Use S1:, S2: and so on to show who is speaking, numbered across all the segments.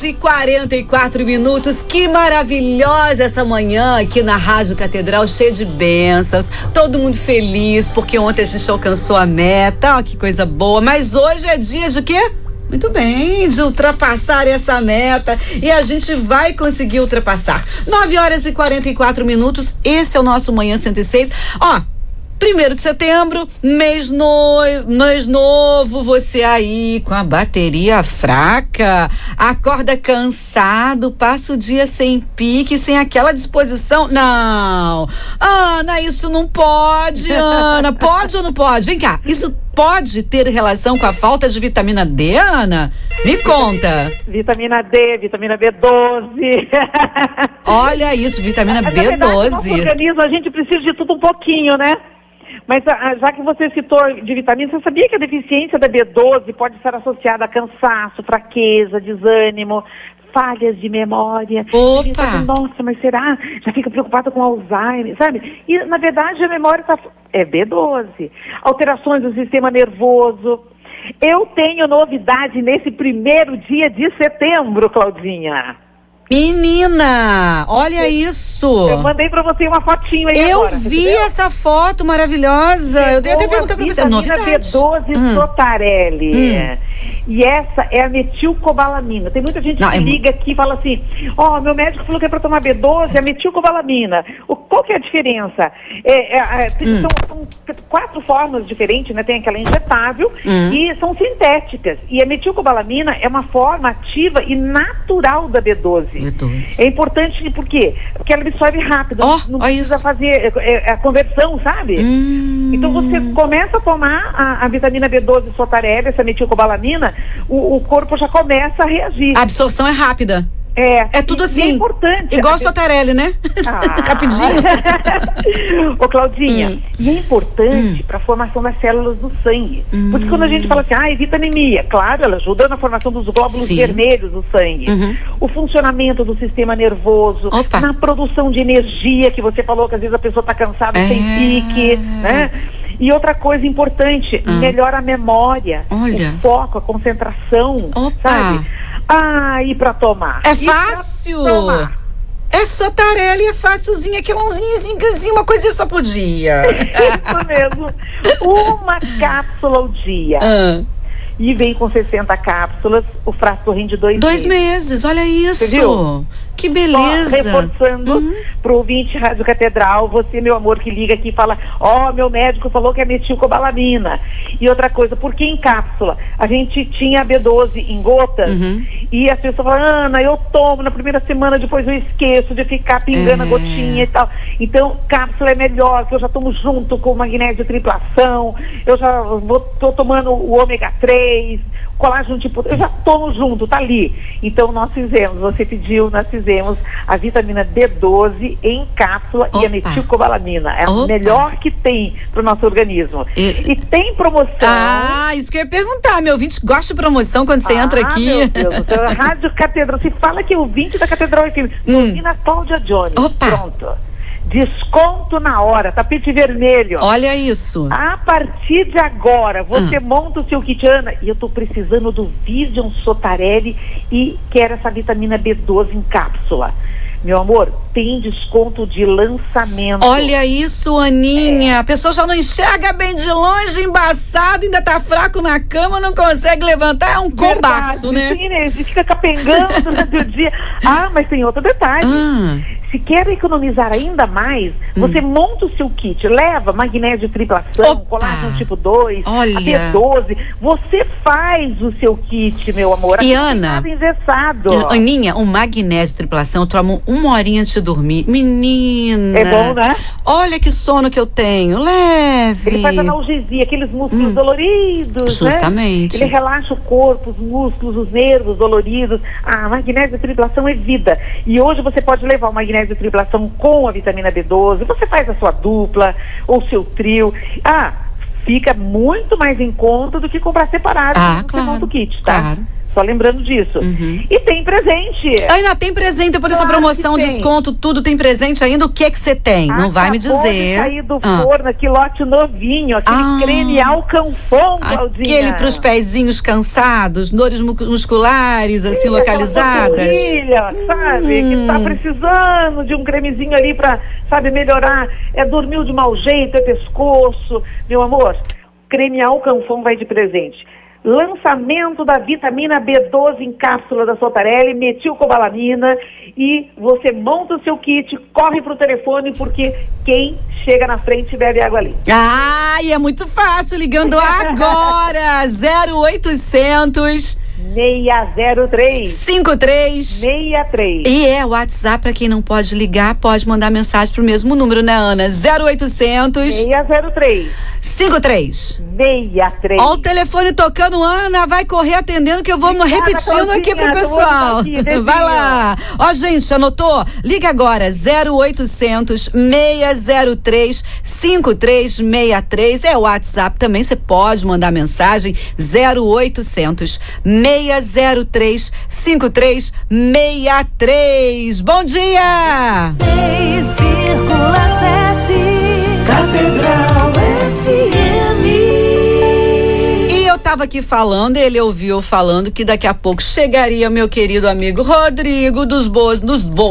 S1: E 44 minutos, que maravilhosa essa manhã aqui na Rádio Catedral, cheia de bênçãos, todo mundo feliz, porque ontem a gente alcançou a meta, ó, que coisa boa, mas hoje é dia de quê? Muito bem, de ultrapassar essa meta, e a gente vai conseguir ultrapassar. 9h44, esse é o nosso Manhã 106, ó. 1º de setembro, mês novo, você aí com a bateria fraca, acorda cansado, passa o dia sem pique, sem aquela disposição. Não, Ana, isso não pode, Ana, pode ou não pode? Vem cá, isso pode ter relação com a falta de vitamina D, Ana? Me conta.
S2: Vitamina D, vitamina B12.
S1: Olha isso, vitamina B12.
S2: Verdade, nosso organismo, a gente precisa de tudo um pouquinho, né? Mas já que você citou de vitamina, você sabia que a deficiência da B12 pode estar associada a cansaço, fraqueza, desânimo, falhas de memória?
S1: Opa!
S2: Fala, nossa, mas será? Já fica preocupada com Alzheimer, sabe? E, na verdade, a memória é B12. Alterações do sistema nervoso. Eu tenho novidade nesse 1º dia de setembro, Claudinha.
S1: Menina, olha isso.
S2: Eu mandei pra você uma fotinho aí
S1: eu
S2: agora.
S1: Eu vi essa foto maravilhosa. Eu dei até perguntar pra você.
S2: Vitamina B12 Sotarelli. E essa é a metilcobalamina. Tem muita gente que liga aqui e fala assim, meu médico falou que é pra tomar B12, é metilcobalamina. Qual que é a diferença? São 4 formas diferentes, né? Tem aquela injetável e são sintéticas. E a metilcobalamina é uma forma ativa e natural da B12. É importante por quê? Porque ela absorve rápido, não precisa fazer a conversão, sabe? Então você começa a tomar a vitamina B12 Sotarelli, essa metilcobalamina, o corpo já começa a reagir.
S1: A absorção é rápida. É tudo assim.
S2: É importante.
S1: Igual Sotarelli, né? Rapidinho.
S2: Ô, Claudinha, e é importante para a formação das células do sangue. Porque quando a gente fala assim, vitaminia, claro, ela ajuda na formação dos glóbulos vermelhos do sangue. O funcionamento do sistema nervoso, na produção de energia, que você falou que às vezes a pessoa está cansada, sem pique, né? E outra coisa importante, melhora a memória, o foco, a concentração, sabe? E pra tomar?
S1: É fácil! É Sotarelli, é fácilzinho, aquelanzinho, uma coisinha só por dia.
S2: Isso mesmo. Uma cápsula ao dia. E vem com 60 cápsulas, o frasco rende 2
S1: meses, olha isso.
S2: Você viu?
S1: Que beleza.
S2: Só reforçando pro ouvinte Rádio Catedral, você, meu amor, que liga aqui e fala, meu médico falou que é metilcobalamina. E outra coisa, por que em cápsula? A gente tinha a B12 em gotas e as pessoas falam, Ana, eu tomo na primeira semana, depois eu esqueço de ficar pingando a gotinha e tal. Então, cápsula é melhor, que eu já tomo junto com o magnésio triplação, eu já tô tomando o ômega 3, colágeno tipo, eu já tomo junto, tá ali. Então nós fizemos, você pediu, nós fizemos a vitamina B12 em cápsula e a metilcobalamina. É a melhor que tem pro nosso organismo. E tem promoção.
S1: Isso que eu ia perguntar, meu ouvinte gosta de promoção quando você entra aqui.
S2: Meu Deus, Rádio Catedral, se fala que é ouvinte da Catedral FM, Dona Cláudia Jones. Pronto. Desconto na hora, tapete vermelho.
S1: Olha isso.
S2: A partir de agora, você monta o seu kit, Ana, e eu tô precisando do Vision Sotarelli e quero essa vitamina B12 em cápsula. Meu amor, tem desconto de lançamento.
S1: Olha isso, Aninha. A pessoa já não enxerga bem de longe, embaçado, ainda tá fraco na cama, não consegue levantar. É um combaço, né?
S2: Sim, né? A gente fica capengando durante o dia. Mas tem outro detalhe. Se quer economizar ainda mais, você monta o seu kit, leva magnésio triplação, colágeno tipo 2, a B12, você faz o seu kit, meu amor.
S1: E Ana,
S2: nada engessado.
S1: Aninha, o magnésio triplação eu tomo 1 horinha antes de dormir. Menina.
S2: É bom, né?
S1: Olha que sono que eu tenho, leve.
S2: Ele faz analgesia, aqueles músculos doloridos,
S1: justamente.
S2: Ele relaxa o corpo, os músculos, os nervos doloridos. A magnésio triplação é vida. E hoje você pode levar o magnésio triplação com a vitamina B12, você faz a sua dupla ou seu trio. Fica muito mais em conta do que comprar separado.
S1: Claro,
S2: monta o kit, tá?
S1: Claro.
S2: Só lembrando disso. E tem presente.
S1: Ainda tem presente por essa promoção, desconto, tudo tem presente ainda. O que você tem? Não vai me dizer.
S2: De sair do forno, aquele lote novinho, aquele creme Alcanfon, Claudinha.
S1: Aquele pros pezinhos cansados, dores musculares, assim, localizadas.
S2: Filha, sabe? Que tá precisando de um cremezinho ali pra, sabe, melhorar. Dormiu de mau jeito, pescoço. Meu amor, creme Alcanfon vai de presente. Lançamento da vitamina B12 em cápsula da Sotarelli, metilcobalamina, e você monta o seu kit, corre pro telefone, porque quem chega na frente bebe água ali.
S1: E é muito fácil, ligando agora, 0800
S2: 603
S1: 5363. E é o WhatsApp, pra quem não pode ligar, pode mandar mensagem pro mesmo número, né, Ana? 0800
S2: 603
S1: 5363. Ó o telefone tocando, Ana, vai correr atendendo que eu vou repetindo aqui pro pessoal. Vai lá. Ó, gente, anotou? Liga agora, 0800 603 5363. É o WhatsApp também, você pode mandar mensagem, 0800 603 5363. Bom dia! 6,7 Catedral FM. E eu tava aqui falando, ele ouviu falando que daqui a pouco chegaria meu querido amigo Rodrigo das boas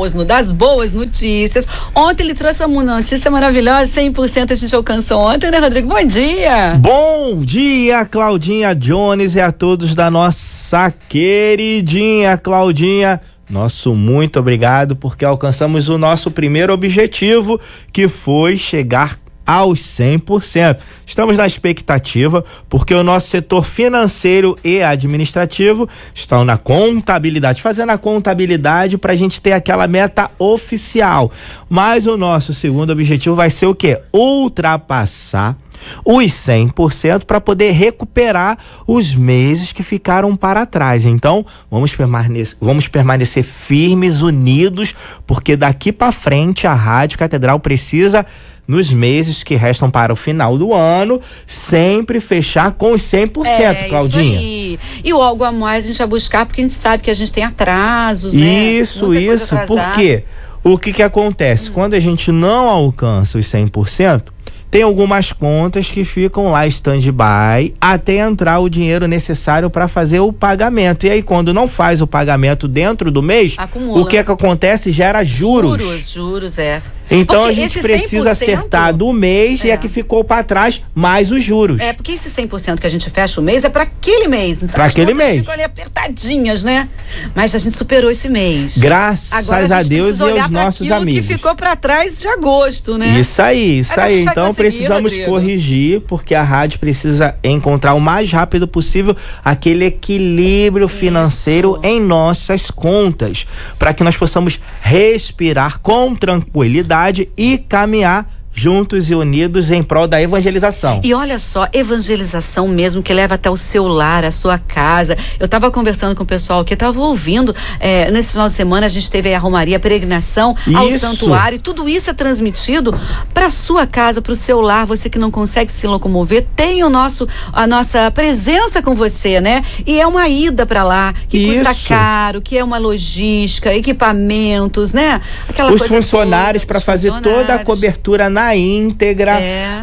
S1: notícias. Ontem ele trouxe uma notícia maravilhosa, 100% a gente alcançou ontem, né, Rodrigo? Bom dia!
S3: Bom dia, Claudinha Jones, e a todos da nossa queridinha Claudinha. Nosso muito obrigado, porque alcançamos o nosso primeiro objetivo, que foi chegar aos 100%. Estamos na expectativa, porque o nosso setor financeiro e administrativo estão na contabilidade, fazendo a contabilidade para a gente ter aquela meta oficial. Mas o nosso segundo objetivo vai ser o quê? Ultrapassar os 100% para poder recuperar os meses que ficaram para trás. Então, vamos permanecer firmes, unidos, porque daqui para frente a Rádio Catedral precisa, nos meses que restam para o final do ano, sempre fechar com os 100%, Claudinha.
S1: Isso aí. E o algo a mais a gente vai buscar, porque a gente sabe que a gente tem atrasos, né?
S3: Isso, por quê? O que acontece? Quando a gente não alcança os 100%, tem algumas contas que ficam lá stand-by até entrar o dinheiro necessário para fazer o pagamento. E aí, quando não faz o pagamento dentro do mês, acumula. O que acontece? Gera juros.
S1: Juros.
S3: Então porque a gente precisa acertar do mês e a que ficou para trás, mais os juros.
S1: Porque esse 100% que a gente fecha o mês é para aquele mês. Então
S3: para aquele mês.
S1: Ficam ali apertadinhas, né? Mas a gente superou esse mês.
S3: Graças a Deus e aos nossos amigos.
S1: Que ficou para trás de agosto, né?
S3: Isso aí. Então precisamos corrigir, porque a rádio precisa encontrar o mais rápido possível aquele equilíbrio financeiro em nossas contas, para que nós possamos respirar com tranquilidade e caminhar juntos e unidos em prol da evangelização.
S1: E olha só, evangelização mesmo, que leva até o seu lar, a sua casa. Eu estava conversando com o pessoal que estava ouvindo, nesse final de semana a gente teve a romaria, a peregrinação ao santuário, e tudo isso é transmitido para sua casa, para o seu lar. Você que não consegue se locomover, tem a nossa presença com você, né? E é uma ida para lá, que custa caro, que é uma logística, equipamentos, né?
S3: Os funcionários para fazer toda a cobertura na íntegra,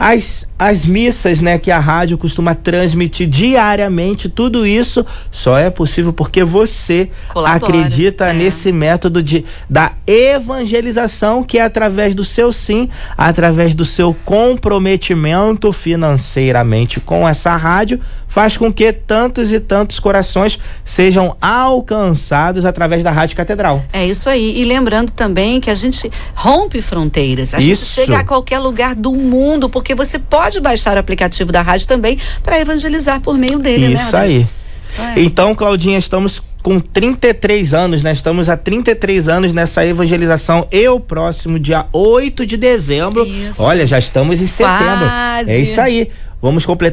S3: as missas, né, que a rádio costuma transmitir diariamente, tudo isso só é possível porque você acredita nesse método da evangelização, que é através do seu sim, através do seu comprometimento financeiramente com essa rádio, faz com que tantos e tantos corações sejam alcançados através da Rádio Catedral.
S1: É isso aí. E lembrando também que a gente rompe fronteiras. A gente chega a qualquer lugar do mundo, porque você pode baixar o aplicativo da rádio também para evangelizar por meio dele, né?
S3: Isso aí. Então, Claudinha, estamos com 33 anos, né? Estamos há 33 anos nessa evangelização. E o próximo dia 8 de dezembro, olha, já estamos em setembro. É isso aí. Vamos completar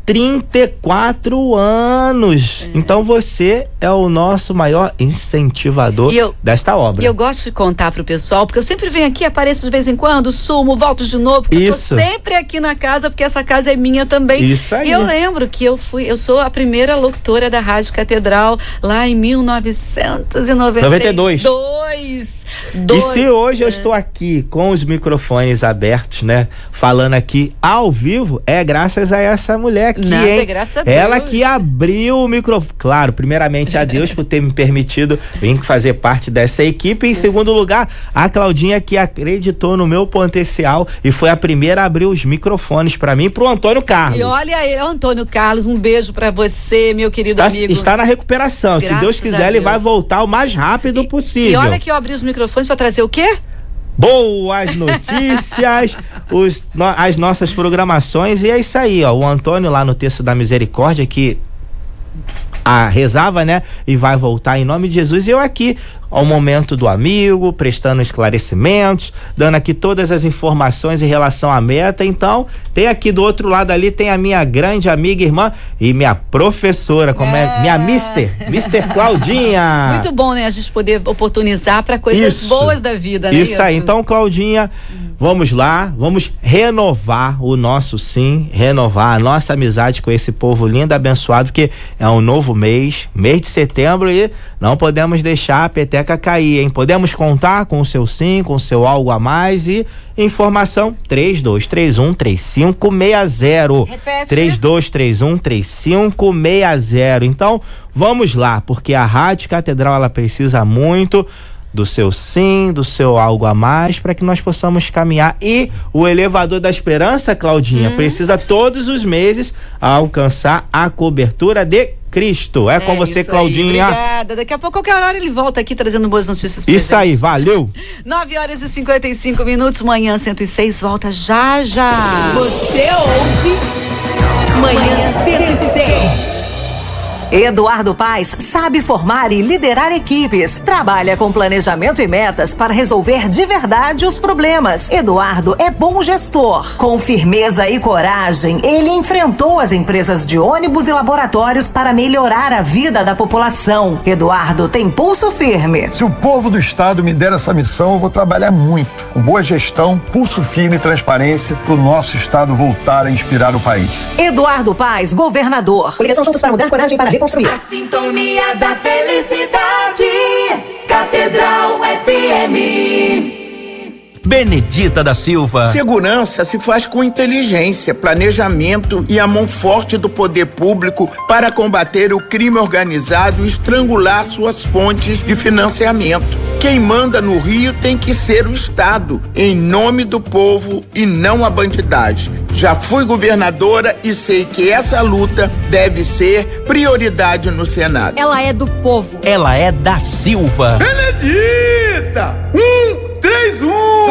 S3: 34 anos. Então você é o nosso maior incentivador desta obra.
S1: E eu gosto de contar pro pessoal, porque eu sempre venho aqui, apareço de vez em quando, sumo, volto de novo, porque eu tô sempre aqui na casa, porque essa casa é minha também.
S3: Isso aí.
S1: E eu lembro que eu sou a primeira locutora da Rádio Catedral lá em 1992.
S3: E se hoje eu estou aqui com os microfones abertos, né, falando aqui ao vivo, é graças a essa mulher aqui, hein?
S1: Graças a Deus.
S3: Ela que abriu o microfone. Claro, primeiramente a Deus por ter me permitido vir fazer parte dessa equipe. Em segundo lugar, a Claudinha que acreditou no meu potencial e foi a primeira a abrir os microfones para mim e pro Antônio Carlos.
S1: E olha aí, Antônio Carlos, um beijo para você, meu querido amigo.
S3: Está na recuperação. Se Deus quiser, ele vai voltar o mais rápido possível.
S1: E olha que eu abri os microfones para trazer o quê?
S3: Boas notícias, as nossas programações, e é isso aí, ó, o Antônio lá no Texto da Misericórdia que rezava, né, e vai voltar em nome de Jesus, e eu aqui ao momento do amigo, prestando esclarecimentos, dando aqui todas as informações em relação à meta. Então, tem aqui do outro lado ali, tem a minha grande amiga, irmã e minha professora, como é minha Mister Claudinha.
S1: Muito bom, né, a gente poder oportunizar para coisas boas da vida, né?
S3: Isso aí, então, Claudinha, vamos lá, vamos renovar o nosso renovar a nossa amizade com esse povo lindo, abençoado, porque é um novo mês de setembro, e não podemos deixar a peteca cair, hein? Podemos contar com o seu sim, com o seu algo a mais, e informação 3231-3560.
S1: Repete.
S3: 3231-3560. Então, vamos lá, porque a Rádio Catedral, ela precisa muito do seu sim, do seu algo a mais, para que nós possamos caminhar. E o Elevador da Esperança, Claudinha, precisa todos os meses alcançar a cobertura de Cristo. É com você, Claudinha.
S1: Obrigada. Daqui a pouco, qualquer hora, ele volta aqui trazendo boas notícias pra
S3: gente. Isso aí, valeu.
S1: 9h55, Manhã 106, volta já. Você ouve Manhã 106.
S4: Eduardo Paes sabe formar e liderar equipes. Trabalha com planejamento e metas para resolver de verdade os problemas. Eduardo é bom gestor. Com firmeza e coragem, ele enfrentou as empresas de ônibus e laboratórios para melhorar a vida da população. Eduardo tem pulso firme.
S5: Se o povo do estado me der essa missão, eu vou trabalhar muito. Com boa gestão, pulso firme e transparência, para o nosso estado voltar a inspirar o país.
S4: Eduardo Paes, governador.
S6: Coligação Juntos para Mudar, coragem para reconstruir.
S7: A sintonia da felicidade, Catedral FM.
S8: Benedita da Silva.
S9: Segurança se faz com inteligência, planejamento e a mão forte do poder público para combater o crime organizado e estrangular suas fontes de financiamento. Quem manda no Rio tem que ser o Estado, em nome do povo e não a bandidagem. Já fui governadora e sei que essa luta deve ser prioridade no Senado.
S10: Ela é do povo.
S8: Ela é da Silva.
S9: Benedita! 1, 3, 1!